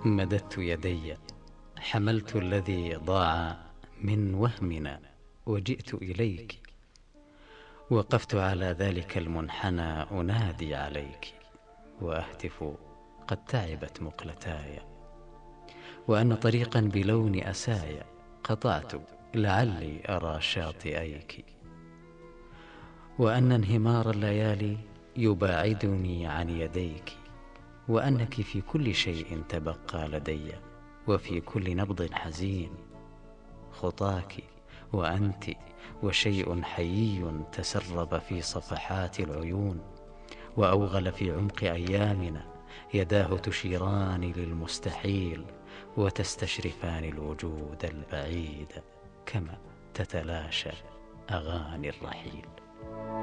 مددت يدي، حملت الذي ضاع من وهمنا وجئت إليك. وقفت على ذلك المنحنى أنادي عليك وأهتف قد تعبت مقلتاي، وأن طريقا بلون أسايا قطعت لعلي أرى شاطئيك، وأن انهمار الليالي يباعدني عن يديك، وأنك في كل شيء تبقى لدي، وفي كل نبض حزين خطاك وأنت، وشيء حيي تسرب في صفحات العيون، وأوغل في عمق أيامنا، يداه تشيران للمستحيل وتستشرفان الوجود البعيد كما تتلاشى أغاني الرحيل.